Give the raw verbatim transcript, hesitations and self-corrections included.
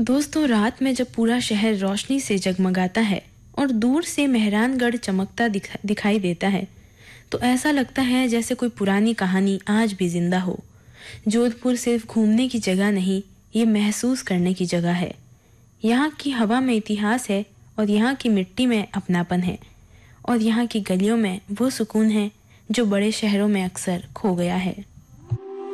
दोस्तों, रात में जब पूरा शहर रोशनी से जगमगाता है और दूर से मेहरानगढ़ चमकता दिखा, दिखाई देता है, तो ऐसा लगता है जैसे कोई पुरानी कहानी आज भी जिंदा हो। जोधपुर सिर्फ घूमने की जगह नहीं, ये महसूस करने की जगह है। यहाँ की हवा में इतिहास है और यहाँ की मिट्टी में अपनापन है और यहाँ की गलियों में वो सुकून है जो बड़े शहरों में अक्सर खो गया है।